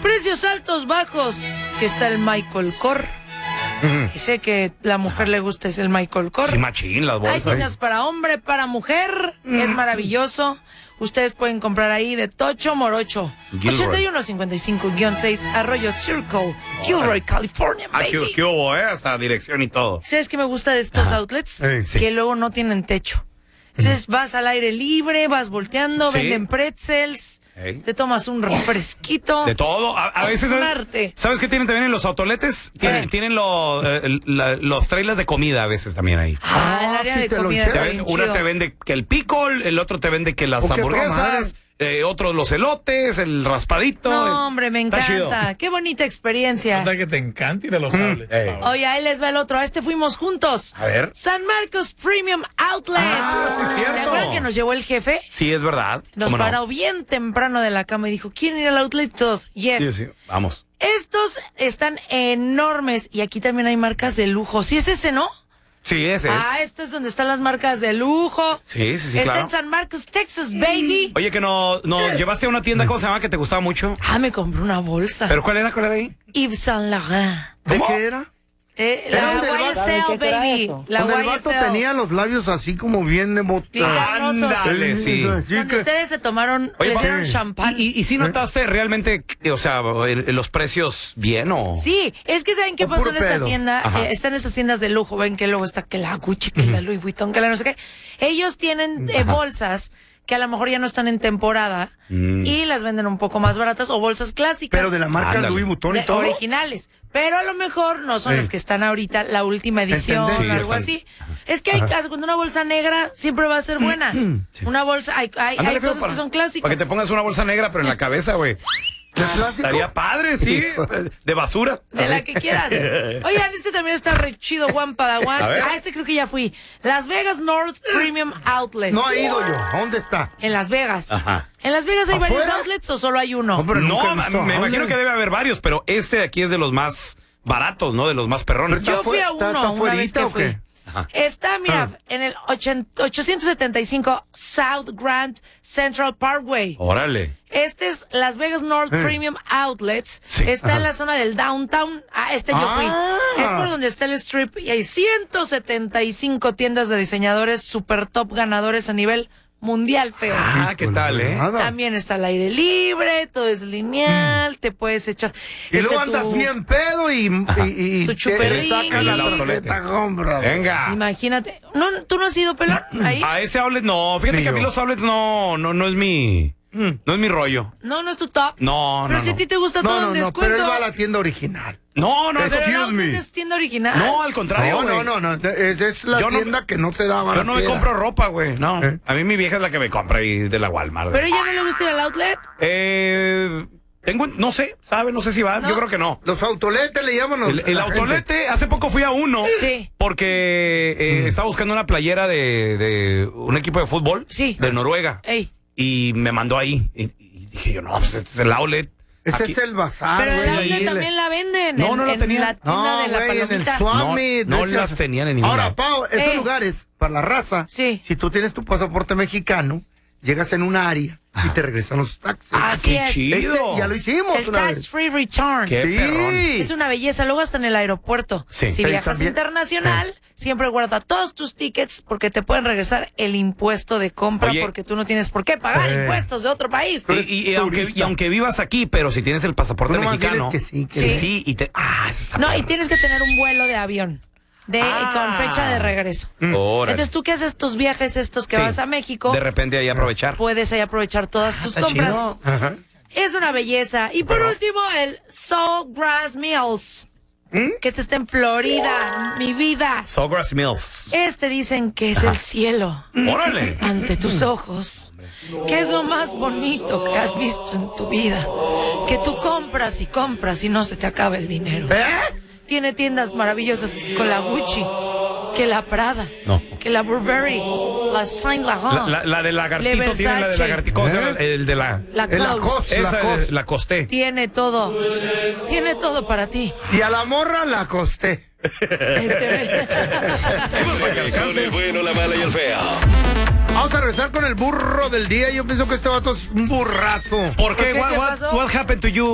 Precios altos, bajos, que está el Michael Kors. Y sé que la mujer le gusta es el Michael Kors. Sí, machín, las bolsas. Hay tiendas para hombre, para mujer. Es maravilloso. Ustedes pueden comprar ahí de Tocho Morocho. 8155-6 Arroyo Circle, Gilroy, California, baby. ¿Qué hubo, hasta dirección y todo. ¿Sabes qué me gusta de estos outlets? Sí. Que luego no tienen techo. Entonces vas al aire libre, vas volteando, Sí. venden pretzels, te tomas un refresquito. De todo. A veces, ¿sabes qué tienen también en los autoletes? Tienen los trailers de comida a veces también ahí. El área de comida. Una te vende que el pickle, el otro te vende que las hamburguesas, otro los elotes, el raspadito. No, hombre, me Está encanta. chido. Qué bonita experiencia. Nota que te encanta ir a los outlets. Oye, ahí les va el otro. A este fuimos juntos. A ver. San Marcos Premium Outlets. Sí, cierto. ¿Se acuerdan que nos llevó el jefe? Sí, es verdad. Nos ¿Cómo no? paró bien temprano de la cama y dijo, ¿quieren ir al outlet? Todos, yes. Sí, vamos. Estos están enormes y aquí también hay marcas de lujo. ¿Sí es ese, no? Sí, ese es. Esto es donde están las marcas de lujo. Sí, Está claro. en San Marcos, Texas, baby. Oye, que nos llevaste a una tienda, ¿cómo se llama? Que te gustaba mucho. Me compré una bolsa. ¿Pero cuál era ahí? Yves Saint Laurent. ¿De qué era? La YSL, baby. La Donde el vato YSL. tenía los labios así como bien Carnosos. Ándale, sí. Cuando ustedes se tomaron, les dieron champán. ¿Y si notaste realmente, o sea, los precios bien o...? Sí, es que ¿saben qué O pasó puro en esta pedo. tienda? Están esas tiendas de lujo, ven que luego está que la Gucci, que la Louis Vuitton, que la no sé qué. Ellos tienen bolsas que a lo mejor ya no están en temporada y las venden un poco más baratas, o bolsas clásicas. Pero de la marca Ándale. Louis Vuitton y todo. Originales. Pero a lo mejor no son las que están ahorita, la última edición Entendí. o algo así. Es que hay casos, cuando una bolsa negra siempre va a ser buena. Una bolsa, hay Ándale, feo, cosas que son clásicas. Para que te pongas una bolsa negra, pero en la cabeza, güey. ¿De plástico? Estaría padre, sí. De basura. De la que quieras. Oigan, este también está re chido, Juan Padawan. A ver. Este creo que ya fui. Las Vegas North Premium Outlets. No he ido yo. ¿Dónde está? En Las Vegas. Ajá. ¿En Las Vegas hay ¿Afuera? varios outlets o solo hay uno? Pero nunca he No, visto. me imagino ¿Dónde? que debe haber varios, pero este de aquí es de los más baratos, ¿no? De los más perrones. Pero Yo fui a ¿Está uno una vez afuerita que o qué? fui. Está, mira, en el 875 South Grand Central Parkway. Órale. Este es Las Vegas North Premium Outlets. Sí. Está en la zona del downtown. Yo fui. Es por donde está el strip y hay 175 tiendas de diseñadores super top ganadores a nivel mundial, feo. ¿Qué tal, Nada. También está al aire libre, todo es lineal, te puedes echar. Y luego tu- andas bien pedo y Tu te chuperrín. sacan la El tarjeta, compra. Venga. Imagínate. No, ¿tú no has ido, pelón? Ahí. A ese outlet no. Fíjate Ni que a mí yo. los outlets no es mi... No es mi rollo. No es tu top. No, Pero no, si a no. ti te gusta todo No, en no, no, descuento. pero él va a la tienda original. No, Pero el Excuse outlet me. es tienda original. No, al contrario, güey. No, es la Yo no- tienda que no te da Yo no me baratera. compro ropa, güey. No. ¿Eh? A mí mi vieja es la que me compra ahí de la Walmart. Pero ella no le gusta ir al outlet. No sé, ¿sabe? No sé si va. No. Yo creo que no. Los autoletes le llaman. El la gente. autolete, hace poco fui a uno. Sí. Porque estaba buscando una playera de un equipo de fútbol. Sí. De Noruega. Ey. Y me mandó ahí. Y dije yo, no, pues este es el outlet. Ese Aquí- es el bazar, Pero el güey. outlet ahí también la venden. No, no la en tenía. la tienda de la güey, en el palomita. Swami. No vete las tenían en ningún Ahora, lado. Pau, esos Eh. lugares, para la raza, Sí. si tú tienes tu pasaporte mexicano, llegas en un área y te regresan los taxis. Así qué es. chido. Ese ya lo hicimos El una tax vez. free return. Qué Sí. perrón. Es una belleza. Luego hasta en el aeropuerto. Sí. Si Sí, viajas también. internacional, siempre guarda todos tus tickets porque te pueden regresar el impuesto de compra Oye. porque tú no tienes por qué pagar impuestos de otro país. Y aunque vivas aquí, pero si tienes el pasaporte Tú nomás mexicano. diles que sí, que Sí. Sí, y te. Eso está No, y perrón. tienes que tener un vuelo de avión. Con fecha de regreso. Órale. Entonces, tú que haces tus viajes estos que Sí. vas a México, De repente ahí aprovechar. puedes ahí aprovechar todas tus compras. chido. Es una belleza. Y por último, el Sawgrass Mills. Que este está en Florida, mi vida. Sawgrass Mills. Este dicen que es el cielo Órale. ante tus ojos. Que es lo más bonito que has visto en tu vida. Que tú compras y compras y no se te acaba el dinero. Tiene tiendas maravillosas con la Gucci, que la Prada, No. que la Burberry, la Saint Laurent, La de Le lagartito tiene la de Versace. lagartito. ¿Cómo se llama? El de la. la Es la Coach. Coach. Esa es la costé. Tiene todo. Tiene todo para ti. Y a la morra la acosté. Con el bueno, la mala y el feo. Vamos a regresar con el burro del día. Yo pienso que este vato es un burrazo. ¿Por qué? ¿Qué What pasó? happened to you?